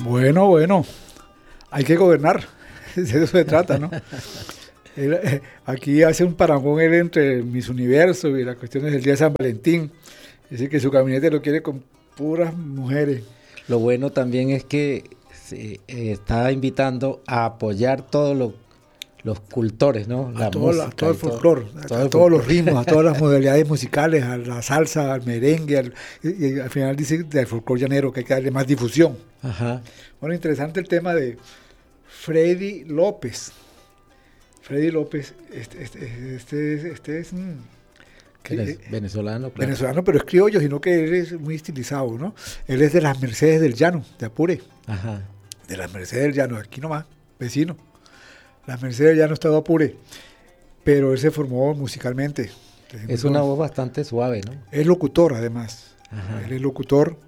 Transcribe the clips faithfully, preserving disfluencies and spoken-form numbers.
Bueno, bueno, hay que gobernar, de eso se trata, ¿no? Él, eh, aquí hace un parangón él entre Miss Universo y las cuestiones del día de San Valentín. Dice que su gabinete lo quiere con puras mujeres. Lo bueno también es que se, eh, está invitando a apoyar todos los, los cultores, ¿no? A La todo, la, música todo el y todo- folclore, a, todo a el todos folclore. los ritmos, a todas las modalidades musicales, a la salsa, al merengue, al- y, y al final dice del folclore llanero que hay que darle más difusión. Ajá. Bueno, interesante el tema de Freddy López. Freddy López, este, este, este, este es mm, que- Venez- venezolano, claro. venezolano, pero es criollo, sino que él es muy estilizado, ¿no? Él es de las Mercedes del Llano, de Apure, Ajá. de las Mercedes del Llano, aquí nomás, vecino. Las Mercedes del Llano está de Apure, pero él se formó musicalmente. Es una voz bastante suave, ¿no? Es locutor, además. Ajá. Él es locutor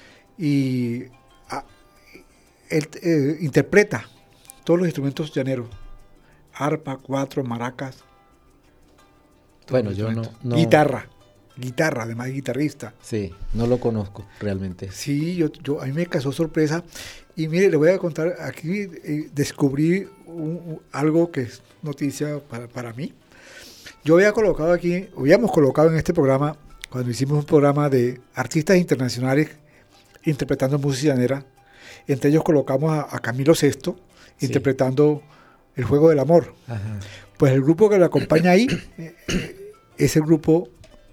y ah, él eh, interpreta todos los instrumentos llaneros. Arpa, cuatro, maracas. todos Bueno, los yo no, instrumentos. no- Guitarra, guitarra, además es guitarrista. Sí, no lo conozco realmente. Sí, yo, yo, a mí me causó sorpresa. Y mire, le voy a contar, aquí eh, descubrí un- un- algo que es noticia para, para mí. Yo había colocado aquí, habíamos colocado en este programa, cuando hicimos un programa de artistas internacionales interpretando música llanera, entre ellos colocamos a, a Camilo Sesto Sí. interpretando El Juego del Amor. Ajá. Pues el grupo que lo acompaña ahí eh, eh, es el grupo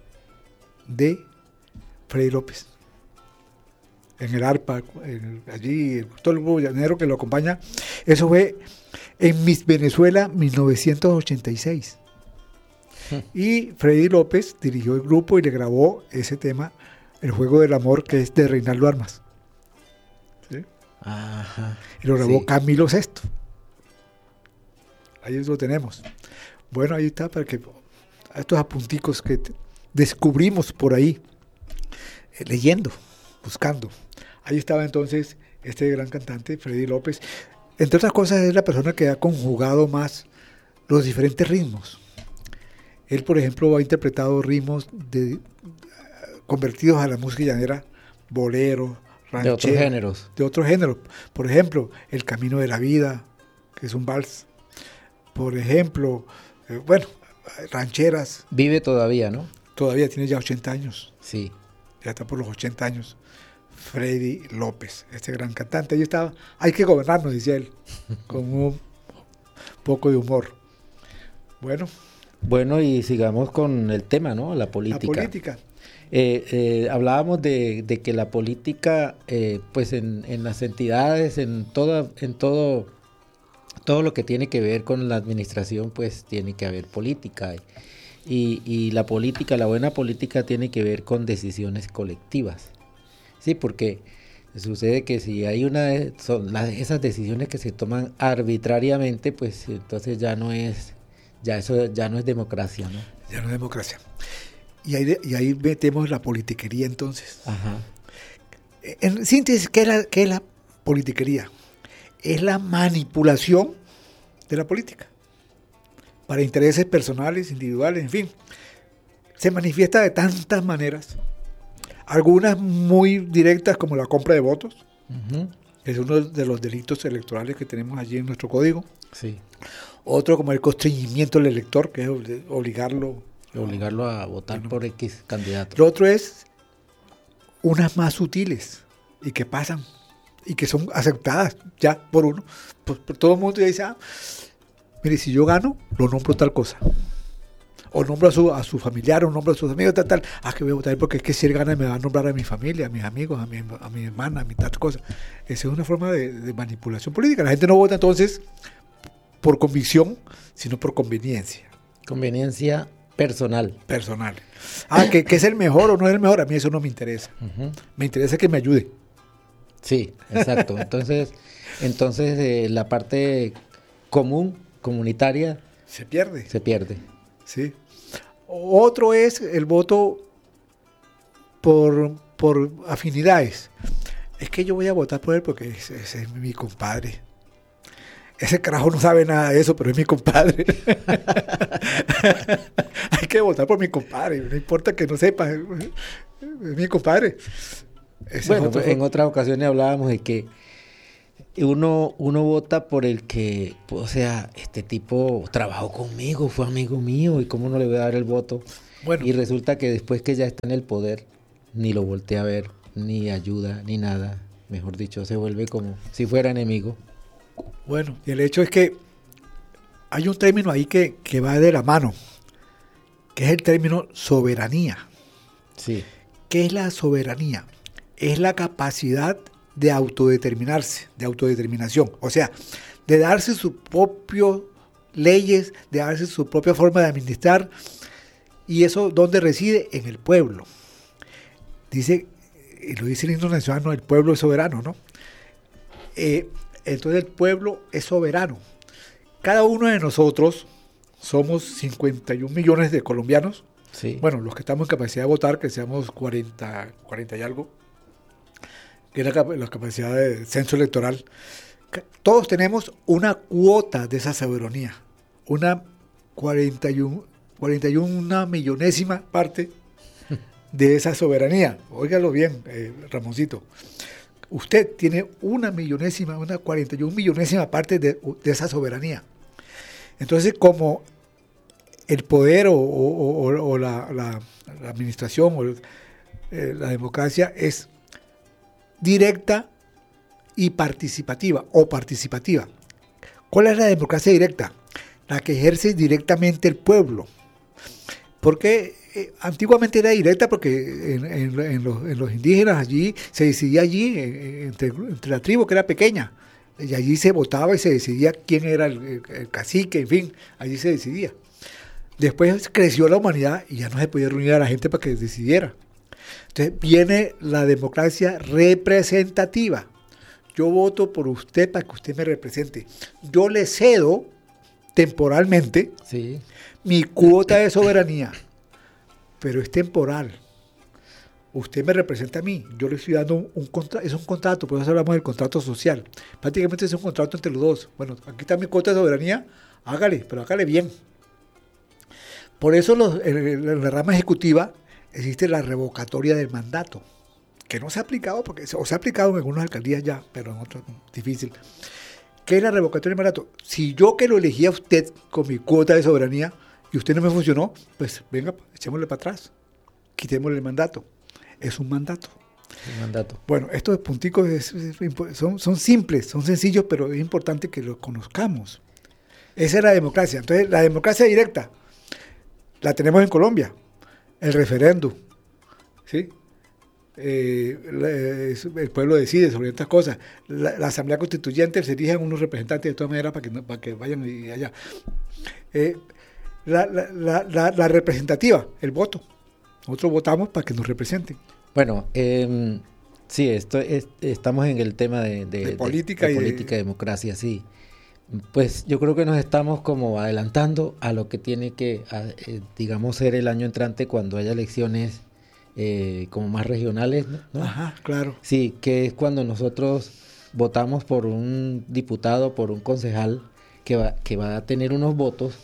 de Freddy López. En el arpa, en- allí, el- todo el grupo llanero que lo acompaña. Eso fue en Miss Venezuela mil novecientos ochenta y seis. Y Freddy López dirigió el grupo y le grabó ese tema, El Juego del Amor, que es de Reinaldo Armas. ¿Sí? Ajá. Y lo grabó Sí. Camilo Sesto. Ahí lo tenemos. Bueno, ahí está, para que a estos apunticos que te- descubrimos por ahí, eh, leyendo, buscando. Ahí estaba entonces este gran cantante, Freddy López. Entre otras cosas, es la persona que ha conjugado más los diferentes ritmos. Él, por ejemplo, ha interpretado ritmos de, convertidos a la música llanera, boleros, De otros rancheras, géneros. de otros géneros. Por ejemplo, El Camino de la Vida, que es un vals. Por ejemplo, eh, bueno, rancheras, Vive todavía, ¿no? todavía tiene ya ochenta años, Sí. ya está por los ochenta años. Freddy López, este gran cantante. Ahí estaba, hay que gobernarnos, decía él, con un poco de humor. Bueno, Bueno, y sigamos con el tema, ¿no? La política. la política. Eh, eh, hablábamos de, de que la política, eh, pues en, en las entidades, en toda, en todo, todo lo que tiene que ver con la administración, pues tiene que haber política. Y, y la política, la buena política tiene que ver con decisiones colectivas. Sí, porque sucede que si hay una, son las, esas decisiones que se toman arbitrariamente, pues entonces ya no es, ya eso ya no es democracia, ¿no? Ya no es democracia. Y ahí, de- y ahí metemos la politiquería entonces. Ajá. En síntesis, ¿qué es, la, qué es la politiquería? Es la manipulación de la política para intereses personales, individuales, en fin. Se manifiesta de tantas maneras, algunas muy directas como la compra de votos, Ujú. que es uno de los delitos electorales que tenemos allí en nuestro código. Sí. Otro como el constreñimiento del elector, que es obli- obligarlo. Obligarlo a votar Bueno. por X candidato. Lo otro es unas más sutiles y que pasan y que son aceptadas ya por uno. Por, por todo el mundo ya dice, ah, mire, si yo gano, lo nombro tal cosa. O nombro a su, a su familiar, o nombro a sus amigos, tal, tal. Ah, que voy a votar porque es que si él gana me va a nombrar a mi familia, a mis amigos, a mi, a mi hermana, a mi tal cosa. Esa es una forma de, de manipulación política. La gente no vota entonces por convicción, sino por conveniencia Conveniencia personal. personal. Ah, que, que es el mejor o no es el mejor, a mí eso no me interesa. Ujú. Me interesa que me ayude. Sí, exacto. Entonces, entonces eh, la parte común, comunitaria, Se pierde. se pierde. ¿Sí? Otro es el voto por, por afinidades. Es que yo voy a votar por él porque ese, ese es mi compadre. Ese carajo no sabe nada de eso, pero es mi compadre. Hay que votar por mi compadre. No importa que no sepa. Es mi compadre. Ese Bueno, es otro- en otras ocasiones hablábamos de que uno, uno vota por el que, o sea, este tipo trabajó conmigo, fue amigo mío, y cómo no le voy a dar el voto. Bueno, Y resulta que después que ya está en el poder, ni lo voltea a ver, ni ayuda, ni nada. Mejor dicho, se vuelve como si fuera enemigo. bueno, y el hecho es que hay un término ahí que, que va de la mano, que es el término soberanía. Sí, ¿Qué es la soberanía? Es la capacidad de autodeterminarse, de autodeterminación. O sea, de darse sus propias leyes, de darse su propia forma de administrar. ¿Y eso dónde reside? En el pueblo. Dice, y lo dice el himno nacional, no, el pueblo es soberano, ¿no? Eh, entonces el pueblo es soberano. Cada uno de nosotros somos cincuenta y un millones de colombianos. sí. Bueno, los que estamos en capacidad de votar, que seamos cuarenta, cuarenta y algo, que es la, cap- la capacidad de censo electoral, ca- todos tenemos una cuota de esa soberanía, una cuarenta y uno, cuarenta y una millonésima parte de esa soberanía. Óigalo bien, eh, Ramoncito. Usted tiene una millonésima, una cuarenta y una millonésima parte de, de esa soberanía. Entonces, como el poder o, o- o- o la, la- la administración o eh, la democracia es directa y participativa o participativa. ¿Cuál es la democracia directa? La que ejerce directamente el pueblo. Porque eh, antiguamente era directa porque en, en- en los, en los indígenas allí se decidía allí eh, entre, entre la tribu que era pequeña y allí se votaba y se decidía quién era el, el- el cacique, en fin, allí se decidía. Después creció la humanidad y ya no se podía reunir a la gente para que decidiera. Entonces viene la democracia representativa. Yo voto por usted para que usted me represente. Yo le cedo temporalmente Sí, mi cuota de soberanía, pero es temporal. Usted me representa a mí, yo le estoy dando un, un contrato, es un contrato, por eso hablamos del contrato social. Prácticamente es un contrato entre los dos. Bueno, aquí está mi cuota de soberanía, hágale, pero hágale bien. Por eso los, en, en la rama ejecutiva existe la revocatoria del mandato, que no se ha aplicado, porque o se ha aplicado en algunas alcaldías ya, pero en otras difícil. ¿Qué es la revocatoria del mandato? Si yo que lo elegí a usted con mi cuota de soberanía y usted no me funcionó, pues venga, echémosle para atrás, quitémosle el mandato. Es un mandato. el mandato. Bueno, estos punticos es- es impo- son, son simples, son sencillos, pero es importante que los conozcamos. Esa es la democracia. Entonces, la democracia directa la tenemos en Colombia, el referéndum, ¿sí? Eh, la- es- el pueblo decide sobre estas cosas. La, la Asamblea Constituyente se eligen unos representantes de todas maneras para que, no- para que vayan y allá. Eh, la, la- la- la- la representativa, el voto. Nosotros votamos para que nos representen. Bueno, em, sí, esto es- estamos en el tema de, de- De de- política de y de- política y democracia, sí. Pues yo creo que nos estamos como adelantando a lo que tiene que, a- eh, digamos, ser el año entrante cuando haya elecciones eh, como más regionales, ¿no? ¿no? Ajá, claro. Sí, que es cuando nosotros votamos por un diputado, por un concejal que va, que va a tener unos votos,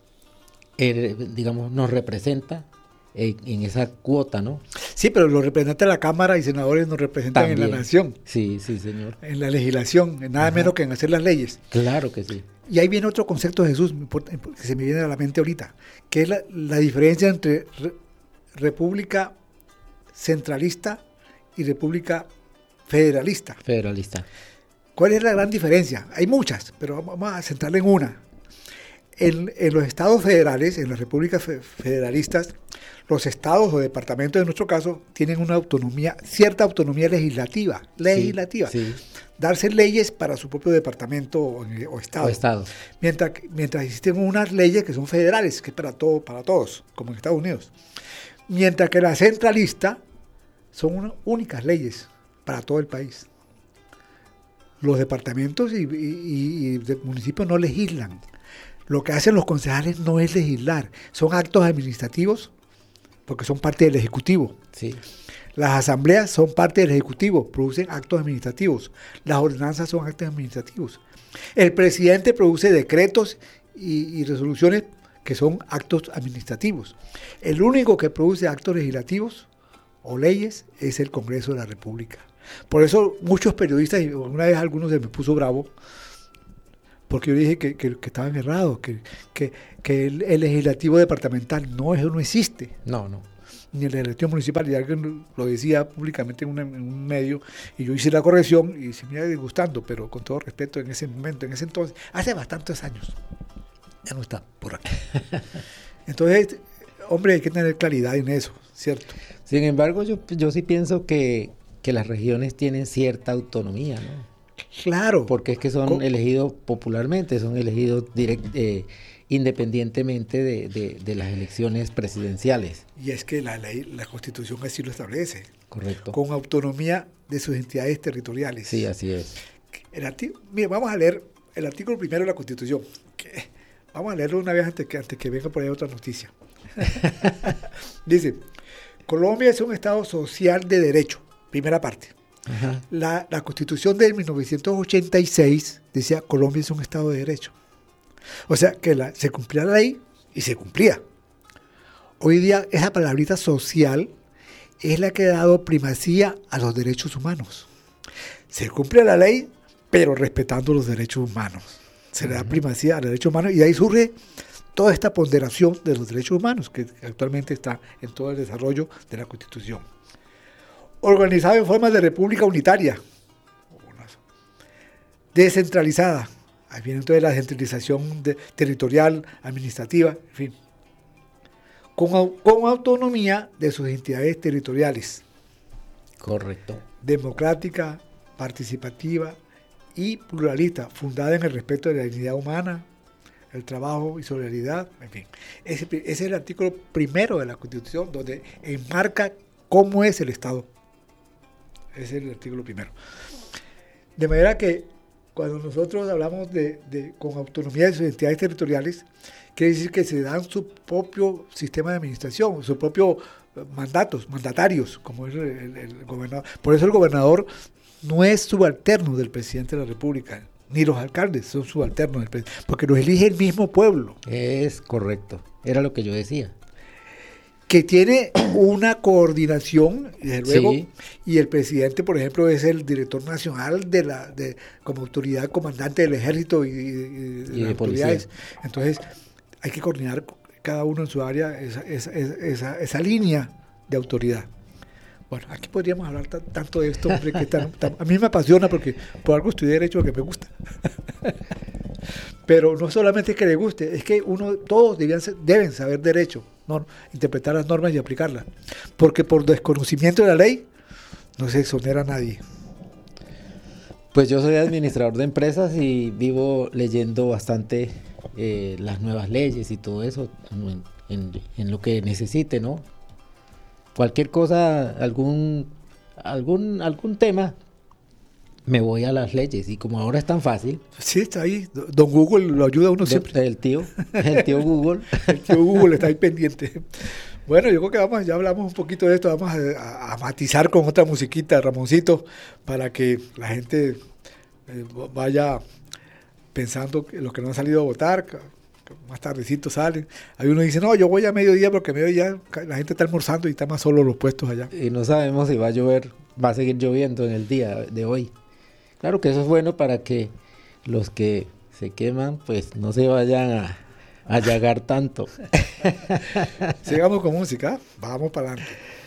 eh, digamos, nos representa en, en esa cuota, ¿no? Sí, pero los representantes de la Cámara y senadores nos representan en la También. nación, Sí, sí, señor. en la legislación, en nada Ajá. menos que en hacer las leyes. Claro que sí. Y ahí viene otro concepto de Jesús que se me viene a la mente ahorita, que es la, la diferencia entre re- república centralista y república federalista. Federalista. ¿Cuál es la gran diferencia? Hay muchas, pero vamos a centrarla en una. En, en los estados federales, en las repúblicas fe- federalistas, los estados o departamentos, en nuestro caso, tienen una autonomía, cierta autonomía legislativa, legislativa, Sí, darse leyes para su propio departamento o, o estado. o estado. Mientras, mientras existen unas leyes que son federales, que es para, todo, para todos, como en Estados Unidos. Mientras que las centralistas son unas únicas leyes para todo el país. Los departamentos y, y, y de municipios no legislan. Lo que hacen los concejales no es legislar, son actos administrativos, porque son parte del Ejecutivo. Sí, Las asambleas son parte del Ejecutivo, producen actos administrativos. Las ordenanzas son actos administrativos. El presidente produce decretos y, y resoluciones que son actos administrativos. El único que produce actos legislativos o leyes es el Congreso de la República. Por eso muchos periodistas, y una vez algunos se me puso bravo, porque yo dije que, que, que estaban errados, que, que, que el, el legislativo departamental, no, eso no existe. No, no. Ni el legislativo municipal, y alguien lo decía públicamente en, una, en un medio, y yo hice la corrección y se me iba disgustando, pero con todo respeto en ese momento, en ese entonces, hace bastantes años, ya no está por aquí. Entonces, hombre, hay que tener claridad en eso, ¿cierto? Sin embargo, yo, yo sí pienso que, que las regiones tienen cierta autonomía, ¿no? Claro. Porque es que son ¿Cómo? elegidos popularmente, son elegidos direct, eh, independientemente de, de, de las elecciones presidenciales. Y es que la ley, la Constitución así lo establece. Correcto. Con autonomía de sus entidades territoriales. Sí, así es. El artículo, mire, vamos a leer el artículo primero de la Constitución. Que, vamos a leerlo una vez antes que, antes que venga por ahí otra noticia. Dice, Colombia es un Estado social de derecho, primera parte. Ajá. La, la Constitución de mil novecientos ochenta y seis decía Colombia es un Estado de derecho. O sea, que la, se cumplía la ley y se cumplía. Hoy día esa palabrita social es la que ha dado primacía a los derechos humanos. Se cumple la ley, pero respetando los derechos humanos. Se le da primacía a los derechos humanos y de ahí surge toda esta ponderación de los derechos humanos que actualmente está en todo el desarrollo de la Constitución. Organizado en forma de república unitaria, descentralizada. Ahí viene entonces la descentralización de, territorial, administrativa, en fin. Con, con autonomía de sus entidades territoriales. Correcto. Democrática, participativa y pluralista, fundada en el respeto de la dignidad humana, el trabajo y solidaridad, en fin. Ese, ese es el artículo primero de la Constitución, donde enmarca cómo es el Estado. Ese es el artículo primero. De manera que cuando nosotros hablamos de, de con autonomía de sus entidades territoriales, quiere decir que se dan su propio sistema de administración, sus propios mandatos, mandatarios, como es el, el, el gobernador. Por eso el gobernador no es subalterno del presidente de la República, ni los alcaldes son subalternos del presidente, porque los elige el mismo pueblo. Es correcto, era lo que yo decía. Que tiene una coordinación, desde luego, Sí. Y el presidente, por ejemplo, es el director nacional de la, de, como autoridad comandante del ejército y, y, y de Y las de policía. autoridades. Entonces, hay que coordinar cada uno en su área esa, esa, esa, esa línea de autoridad. Bueno, aquí podríamos hablar t- tanto de esto, hombre, que tan, tan, a mí me apasiona porque por algo estudié Derecho que me gusta. Pero no solamente es que le guste, es que uno, todos debían, deben saber Derecho, no, interpretar las normas y aplicarlas. Porque por desconocimiento de la ley no se exonera a nadie. Pues yo soy administrador de empresas y vivo leyendo bastante eh, las nuevas leyes y todo eso en, en, en lo que necesite, ¿no? Cualquier cosa, algún, algún, algún tema, me voy a las leyes y como ahora es tan fácil. Sí, está ahí. Don Google lo ayuda a uno de, siempre. El tío, el tío Google. El tío Google está ahí pendiente. Bueno, yo creo que vamos, ya hablamos un poquito de esto, vamos a, a, a matizar con otra musiquita, Ramoncito, para que la gente eh, vaya pensando que los que no han salido a votar, que, que más tardecito salen. Hay uno que dice, no, yo voy a mediodía porque a mediodía la gente está almorzando y está más solo los puestos allá. Y no sabemos si va a llover, va a seguir lloviendo en el día de hoy. Claro que eso es bueno para que los que se queman, pues no se vayan a, a llagar tanto. Sigamos con música, vamos para adelante.